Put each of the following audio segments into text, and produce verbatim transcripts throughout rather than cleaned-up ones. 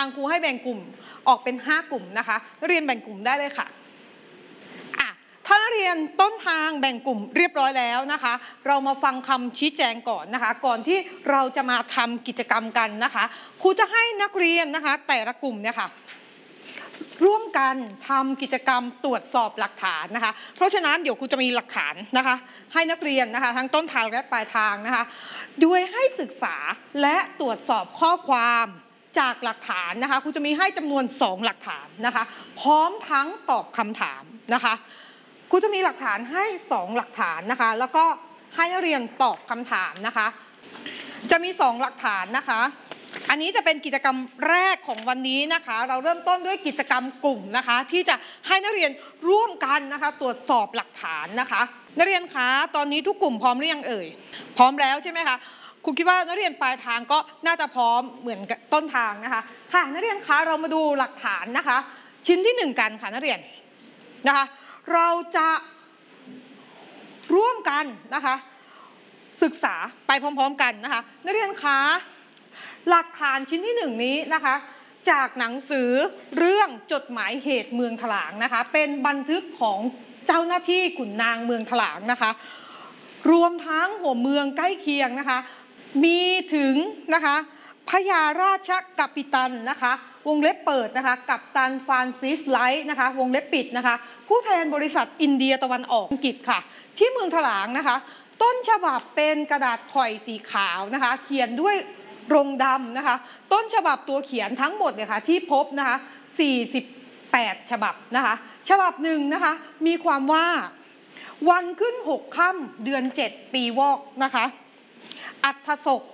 างครูให้แบ่งกลุ่มออกเป็นห้ากลุ่มนะคะนักเรียนแบ่งกลุ่มได้เลยค่ะอ่ะถ้านักเรียนต้นทางแบ่งกลุ่มเรียบร้อยแล้วนะคะเรามาฟังคำชี้แจงก่อนนะคะก่อนที่เราจะมาทำกิจกรรมกันนะคะครูจะให้นักเรียนนะคะแต่ละกลุ่มเนี่ยค่ะร่วมกันทำกิจกรรมตรวจสอบหลักฐานนะคะเพราะฉะนั้นเดี๋ยวครูจะมีหลักฐานนะคะให้นักเรียนนะคะทั้งต้นทางและปลายทางนะคะโดยให้ศึกษาและตรวจสอบข้อความจากหลักฐานนะคะครูจะมีให้จำนวนสองหลักฐานนะคะพร้อมทั้งตอบคำถามนะคะครูจะมีหลักฐานให้สองหลักฐานนะคะแล้วก็ให้นักเรียนตอบคำถามนะคะจะมีสองหลักฐานนะคะอันนี้จะเป็นกิจกรรมแรกของวันนี้นะคะเราเริ่มต้นด้วยกิจกรรมกลุ่มนะคะที่จะให้นักเรียนร่วมกันนะคะตรวจสอบหลักฐานนะคะนักเรียนคะตอนนี้ทุกกลุ่มพร้อมหรือยังเอ่ยพร้อมแล้วใช่ไหมคะครูคิดว่านักเรียนปลายทางก็น่าจะพร้อมเหมือนกับต้นทางนะคะค่ะนักเรียนคะเรามาดูหลักฐานนะคะชิ้นที่หนึ่งกันค่ะนักเรียนนะคะเราจะร่วมกันนะคะศึกษาไปพร้อมๆกันนะคะนักเรียนคะหลักฐานชิ้นที่หนึ่งนี้นะคะจากหนังสือเรื่องจดหมายเหตุเมืองถลางนะคะเป็นบันทึกของเจ้าหน้าที่ขุนนางเมืองถลางนะคะรวมทั้งหัวเมืองใกล้เคียงนะคะมีถึงนะคะพญาราชกัปตันนะคะวงเล็บเปิดนะคะกัปตันฟรานซิสไลท์นะคะวงเล็บปิดนะคะผู้แทนบริษัทอินเดียตะวันออกอังกฤษค่ะที่เมืองถลางนะคะต้นฉบับเป็นกระดาษข่อยสีขาวนะคะเขียนด้วยรงดำนะคะต้นฉบับตัวเขียนทั้งหมดเนี่ยค่ะที่พบนะคะสี่สิบแปดฉบับนะคะฉบับหนึ่งนะคะมีความว่าวันขึ้นหกค่ำเดือนเจ็ดปีวอกนะคะอัฐศก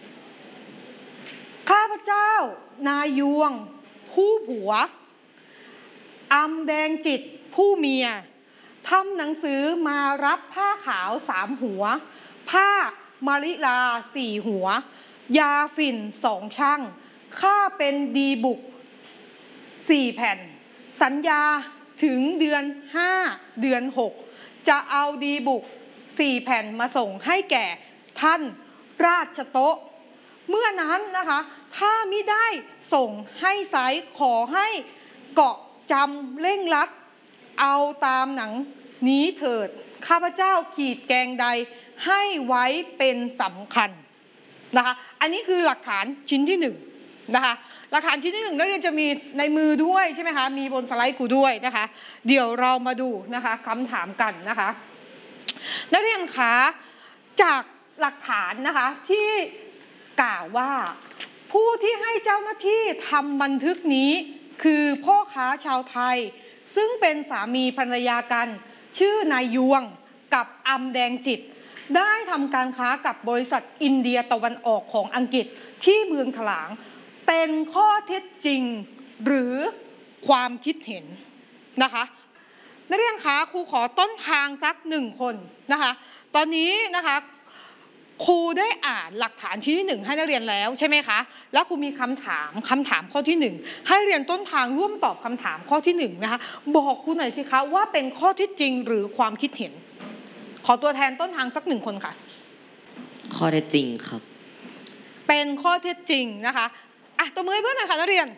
ข้าพเจ้านายยวงผู้ผัวอำแดงจิตผู้เมียทำหนังสือมารับผ้าขาวสามหัวผ้ามาริลาสี่หัวยาฝิ่นสองช่างค่าเป็นดีบุกสี่แผ่นสัญญาถึงเดือนห้าเดือนหกจะเอาดีบุกสี่แผ่นมาส่งให้แก่ท่านราชโต๊ะเมื่อนั้นนะคะถ้ามิได้ส่งให้ไซขอให้เกาะจำเร่งรัดเอาตามหนังนี้เถิดข้าพเจ้าขีดแกงใดให้ไว้เป็นสำคัญนะคะอันนี้คือหลักฐานชิ้นที่หนึ่งนะคะหลักฐานชิ้นที่หนึ่งนักเรียนจะมีในมือด้วยใช่ไหมคะมีบนสไลด์ครูด้วยนะคะเดี๋ยวเรามาดูนะคะคำถามกันนะคะนักเรียนคะจากหลักฐานนะคะที่กล่าวว่าผู้ที่ให้เจ้าหน้าที่ทำบันทึกนี้คือพ่อค้าชาวไทยซึ่งเป็นสามีภรรยากันชื่อนายยวงกับอำแดงจิตได้ทำการค้ากับบริษัทอินเดียตะวันออกของอังกฤษที่เมืองถลางเป็นข้อเท็จจริงหรือความคิดเห็นนะคะนักเรียนคะครูขอต้นทางสักหนึ่งคนนะคะตอนนี้นะคะครูได้อ่านหลักฐานชิ้นที่หนึ่งให้นักเรียนแล้วใช่ไหมคะแล้วครูมีคำถามคำถามข้อที่หนึ่งให้เรียนต้นทางร่วมตอบคำถามข้อที่หนึ่งนะคะบอกครูหน่อยสิคะว่าเป็นข้อเท็จจริงหรือความคิดเห็นขอตัวแทนต้นทางสักหนึ่งคนค่ะข้อเท็จจริงครับเป็นข้อเท็จจริงนะคะอ่ะตัวมือเพื่อนหน่อยค่ะนักเรียน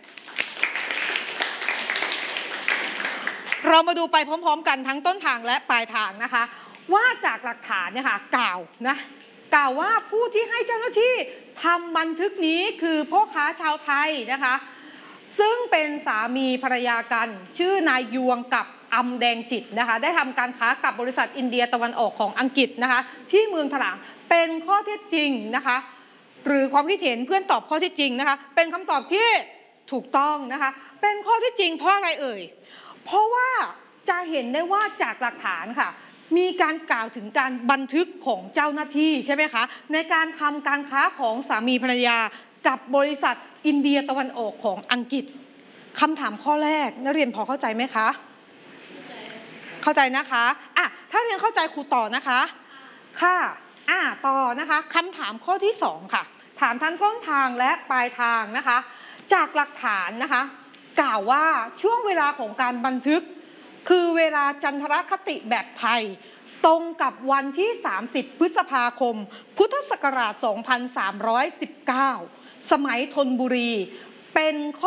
เรามาดูไปพร้อมๆกันทั้งต้นทางและปลายทางนะคะว่าจากหลักฐานเนี่ยค่ะกล่าวนะกล่าวว่าผู้ที่ให้เจ้าหน้าที่ทำบันทึกนี้คือพ่อค้าชาวไทยนะคะซึ่งเป็นสามีภรรยากันชื่อนายยวงกับอำแดงจิตนะคะได้ทำการค้ากับบริษัทอินเดียตะวันออกของอังกฤษนะคะที่เมืองถลางเป็นข้อเท็จจริงนะคะหรือความคิดเห็นเพื่อนตอบข้อเท็จจริงนะคะเป็นคำตอบที่ถูกต้องนะคะเป็นข้อเท็จจริงเพราะอะไรเอ่ยเพราะว่าจะเห็นได้ว่าจากหลักฐานค่ะมีการกล่าวถึงการบันทึกของเจ้าหน้าที่ใช่ไหมคะในการทำการค้าของสามีภรรยากับบริษัทอินเดียตะวันออกของอังกฤษคำถามข้อแรกนักเรียนพอเข้าใจไหมคะเข้าใจนะคะอ่ะถ้าเรียนเข้าใจครูต่อนะคะค่ะอ่ะต่อนะคะคำถามข้อที่สองค่ะถามทั้งต้นทางและปลายทางนะคะจากหลักฐานนะคะกล่าวว่าช่วงเวลาของการบันทึกคือเวลาจันทรคติแบบไทยตรงกับวันที่สามสิบพฤษภาคมพุทธศักราชสองพันสามร้อยสิบเก้าสมัยธนบุรีเป็นข้อ